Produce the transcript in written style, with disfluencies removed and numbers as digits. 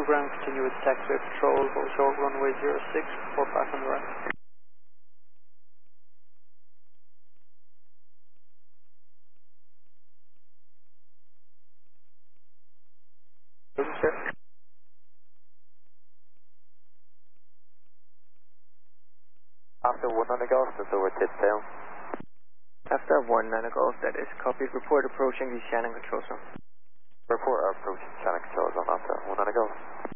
2 ground, continue with taxiway patrol, hold short runway 06, report back on the right. Sir. After 19 Golf, that's over Tiptail. After 19 Golf, that is copied. Report approaching the Shannon control zone. Report approaching Shannon control zone after 19 Golf.